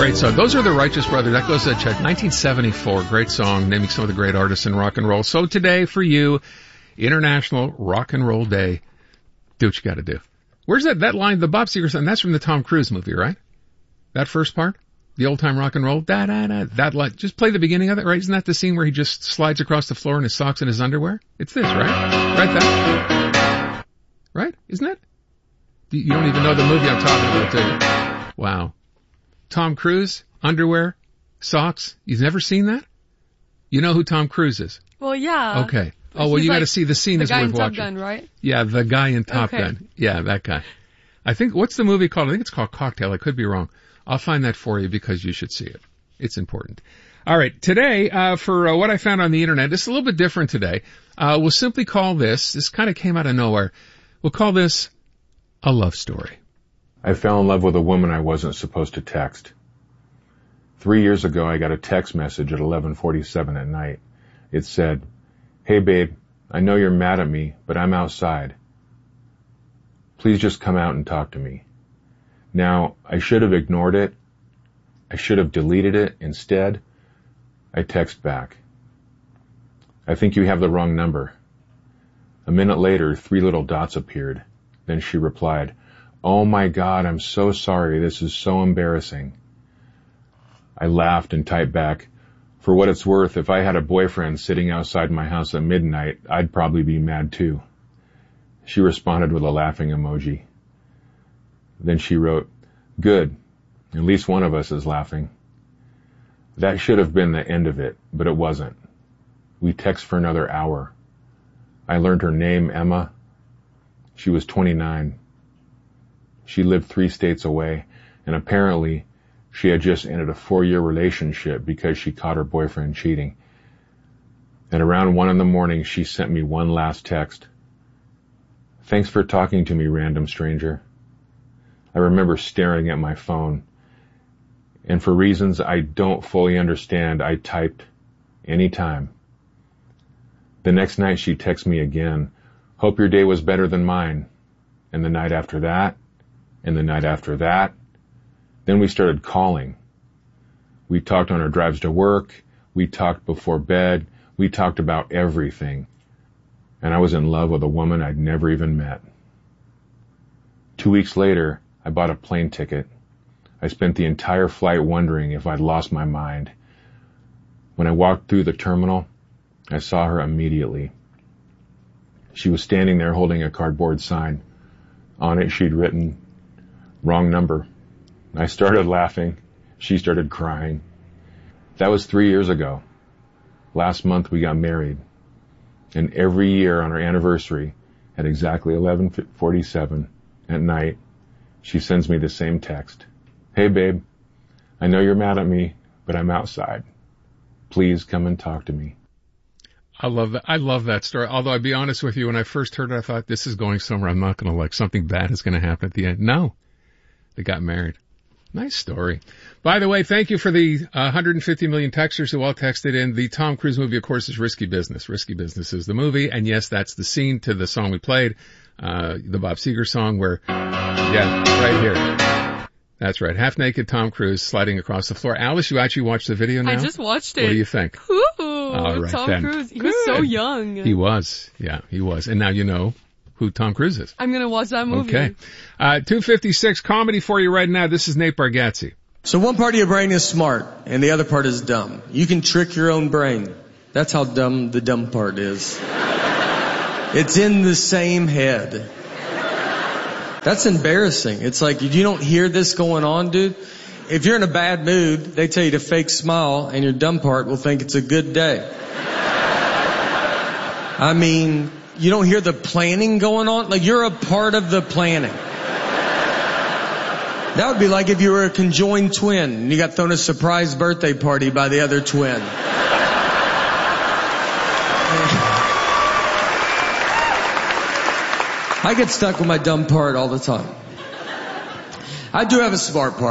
Great song. Those are the Righteous Brothers. That goes to check. 1974. Great song, naming some of the great artists in rock and roll. So today for you, International Rock and Roll Day. Do what you got to do. Where's that line? The Bob Seger song. That's from the Tom Cruise movie, right? That first part? The old time rock and roll? Da da da. That line. Just play the beginning of it, right? Isn't that the scene where he just slides across the floor in his socks and his underwear? It's this, right? Right that? Right? Isn't it? You don't even know the movie I'm talking about, do you? Wow. Tom Cruise, underwear, socks. You've never seen that? You know who Tom Cruise is? Well, yeah. Okay. Oh, well, you got to see the scene is worth watching. The guy in Top Gun, right? Yeah, the guy in Top Gun. Yeah, that guy. I think, what's the movie called? I think it's called Cocktail. I could be wrong. I'll find that for you because you should see it. It's important. All right. Today, for what I found on the internet, it's a little bit different today. We'll simply call this kind of came out of nowhere. We'll call this a love story. I fell in love with a woman I wasn't supposed to text. 3 years ago, I got a text message at 11:47 at night. It said, "Hey babe, I know you're mad at me, but I'm outside. Please just come out and talk to me." Now, I should have ignored it. I should have deleted it. Instead, I text back, "I think you have the wrong number." A minute later, 3 little dots appeared. Then she replied, "Oh my God, I'm so sorry. This is so embarrassing." I laughed and typed back, "For what it's worth, if I had a boyfriend sitting outside my house at midnight, I'd probably be mad too." She responded with a laughing emoji. Then she wrote, "Good. At least one of us is laughing." That should have been the end of it, but it wasn't. We texted for another hour. I learned her name, Emma. She was 29. She lived 3 states away, and apparently she had just ended a 4-year relationship because she caught her boyfriend cheating. At around 1 a.m, she sent me one last text. "Thanks for talking to me, random stranger." I remember staring at my phone, and for reasons I don't fully understand, I typed, "Anytime." The next night she texted me again, "Hope your day was better than mine." And the night after that, and the night after that. Then we started calling. We talked on our drives to work. We talked before bed. We talked about everything. And I was in love with a woman I'd never even met. 2 weeks later, I bought a plane ticket. I spent the entire flight wondering if I'd lost my mind. When I walked through the terminal, I saw her immediately. She was standing there holding a cardboard sign. On it she'd written, "Wrong number." I started laughing. She started crying. That was 3 years ago. Last month we got married. And every year on our anniversary, at exactly 11:47 at night, she sends me the same text. "Hey babe, I know you're mad at me, but I'm outside. Please come and talk to me." I love that. I love that story. Although I'll be honest with you, when I first heard it, I thought this is going somewhere. I'm not going to something bad is going to happen at the end. No, they got married. Nice story. By the way, thank you for the 150 million texters who all texted in. The Tom Cruise movie, of course, is Risky Business. Risky Business is the movie. And yes, that's the scene to the song we played, the Bob Seger song where, yeah, right here. That's right. Half naked Tom Cruise sliding across the floor. Alice, you actually watched the video now? I just watched it. What do you think? Ooh, all right, Tom then. Cruise. He was so young. He was. Yeah, he was. And now you know who Tom Cruise is. I'm going to watch that movie. Okay. 256 comedy for you right now. This is Nate Bargatze. So one part of your brain is smart and the other part is dumb. You can trick your own brain. That's how dumb the dumb part is. It's in the same head. That's embarrassing. It's like, you don't hear this going on, dude. If you're in a bad mood, they tell you to fake smile and your dumb part will think it's a good day. I mean, you don't hear the planning going on? Like, you're a part of the planning. That would be like if you were a conjoined twin and you got thrown a surprise birthday party by the other twin. I get stuck with my dumb part all the time. I do have a smart part.